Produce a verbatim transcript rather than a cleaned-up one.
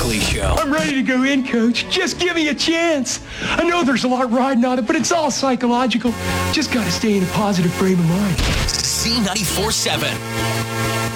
Oakley Show. I'm ready to go in, Coach. Just give me a chance. I know there's a lot riding on it, but it's all psychological. Just got to stay in a positive frame of mind. Z ninety-four seven.